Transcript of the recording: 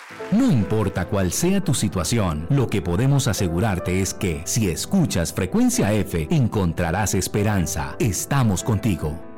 No importa cuál sea tu situación, lo que podemos asegurarte es que si escuchas Frecuencia F, encontrarás esperanza. Estamos contigo.